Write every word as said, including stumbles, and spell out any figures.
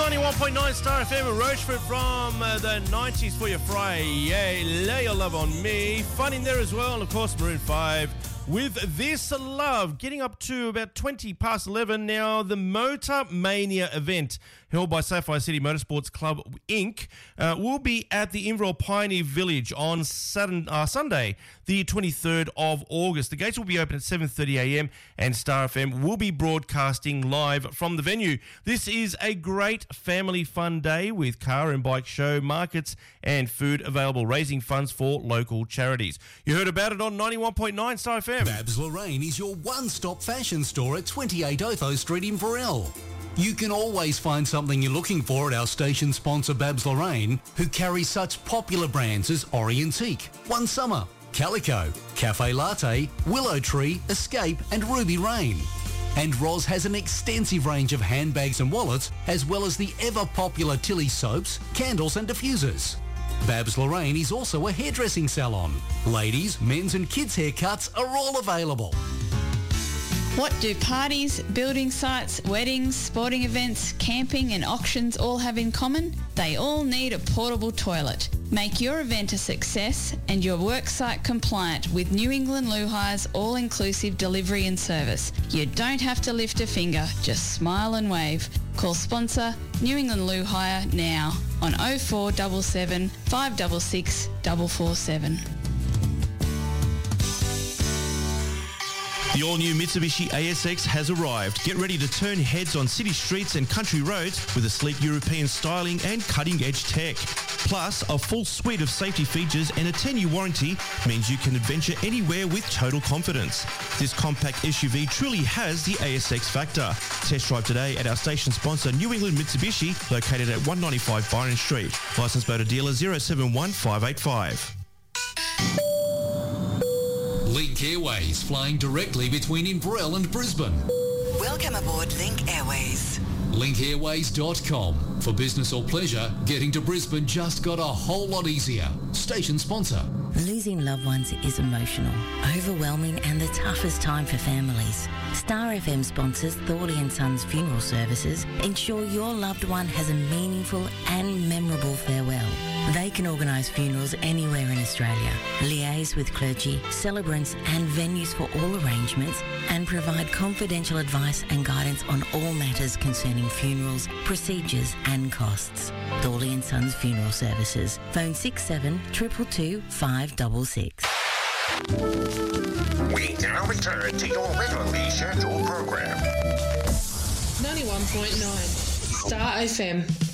ninety-one point nine Star F M and Rochefort from uh, the nineties for your Friday. Lay your love on me. Fun in there as well. And, of course, Maroon five with This Love. Getting up to about twenty past eleven now. The Motor Mania event held by Sapphire City Motorsports Club, Incorporated, uh, will be at the Inverell Pioneer Village on Saturday, uh, Sunday, the twenty-third of August. The gates will be open at seven thirty a m and Star F M will be broadcasting live from the venue. This is a great family fun day with car and bike show, markets and food available, raising funds for local charities. You heard about it on ninety-one point nine Star F M. Babs Lorraine is your one-stop fashion store at twenty-eight Otho Street in Inverell. You can always find something you're looking for at our station sponsor Babs Lorraine, who carries such popular brands as Orientique, One Summer, Calico, Cafe Latte, Willow Tree, Escape and Ruby Rain. And Roz has an extensive range of handbags and wallets, as well as the ever-popular Tilly soaps, candles and diffusers. Babs Lorraine is also a hairdressing salon. Ladies, men's and kids' haircuts are all available. What do parties, building sites, weddings, sporting events, camping and auctions all have in common? They all need a portable toilet. Make your event a success and your worksite compliant with New England Loo Hire's all-inclusive delivery and service. You don't have to lift a finger, just smile and wave. Call sponsor New England Loo Hire now on oh four seven seven, five six six, four four seven. The all-new Mitsubishi A S X has arrived. Get ready to turn heads on city streets and country roads with a sleek European styling and cutting-edge tech. Plus, a full suite of safety features and a ten-year warranty means you can adventure anywhere with total confidence. This compact S U V truly has the A S X factor. Test drive today at our station sponsor New England Mitsubishi, located at one ninety-five Byron Street. Licensed motor dealer zero seven one five eight five. Link Airways, flying directly between Inverell and Brisbane. Welcome aboard Link Airways. link airways dot com. For business or pleasure, getting to Brisbane just got a whole lot easier. Station sponsor. Losing loved ones is emotional, overwhelming and the toughest time for families. Star F M sponsors Thorley and Sons Funeral Services ensure your loved one has a meaningful and memorable farewell. They can organise funerals anywhere in Australia, liaise with clergy, celebrants and venues for all arrangements, and provide confidential advice and guidance on all matters concerning funerals, procedures and costs. Thorley and Sons Funeral Services. Phone six seven two two two, five six six. We now return to your regularly scheduled program. ninety-one point nine Star F M.